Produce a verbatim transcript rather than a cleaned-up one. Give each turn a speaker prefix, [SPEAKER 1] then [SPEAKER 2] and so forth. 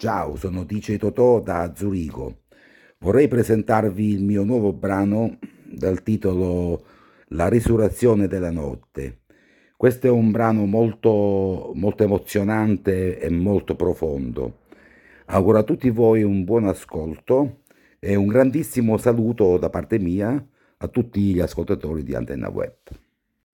[SPEAKER 1] Ciao, sono D J Totò da Zurigo. Vorrei presentarvi il mio nuovo brano dal titolo La risurrezione della notte. Questo è un brano molto, molto emozionante e molto profondo. Auguro a tutti voi un buon ascolto e un grandissimo saluto da parte mia a tutti gli ascoltatori di Antenna Web.